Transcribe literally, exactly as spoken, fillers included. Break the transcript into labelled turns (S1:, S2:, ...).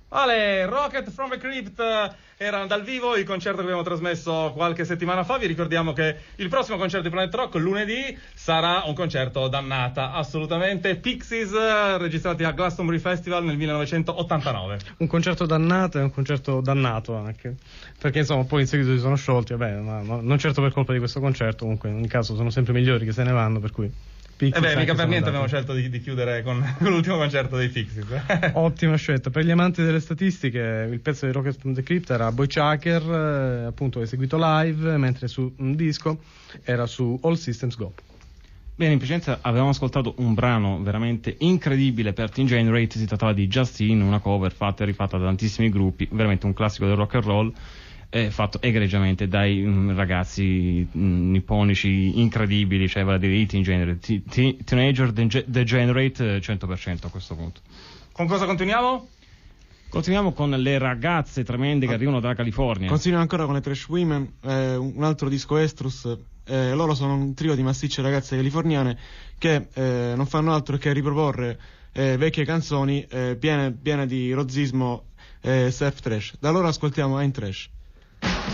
S1: Ale, Rocket from the Crypt era dal vivo il concerto che abbiamo trasmesso qualche settimana fa. Vi ricordiamo che il prossimo concerto di Planet Rock lunedì sarà un concerto dannata, assolutamente. Pixies, registrati al Glastonbury Festival nel millenovecentottantanove.
S2: Un concerto dannato e un concerto dannato anche, perché insomma poi in seguito si sono sciolti, vabbè, ma, ma non certo per colpa di questo concerto, comunque in ogni caso sono sempre migliori che se ne vanno, per cui
S1: Eh beh, mica per niente abbiamo scelto di, di chiudere con, con l'ultimo concerto dei Pixies.
S2: Ottima scelta. Per gli amanti delle statistiche, il pezzo di Rocket from the Crypt era Boy Chucker, eh, appunto eseguito live, mentre su un disco era su All Systems Go.
S3: Bene, in precedenza avevamo ascoltato un brano veramente incredibile per Teen Generate, si trattava di Justine, una cover fatta e rifatta da tantissimi gruppi, veramente un classico del rock and roll. È fatto egregiamente dai um, ragazzi um, nipponici incredibili, cioè vale a dire i Teen Generate, t- Teenager Degenerate cento per cento a questo punto.
S1: Con cosa continuiamo?
S3: Continuiamo con le ragazze tremende che arrivano dalla California.
S4: Continuiamo ancora con le Trash Women, eh, un altro disco Estrus. Eh, loro sono un trio di massicce ragazze californiane che eh, non fanno altro che riproporre eh, vecchie canzoni eh, piene, piene di rozzismo e surf trash. Da loro ascoltiamo Ein Trash.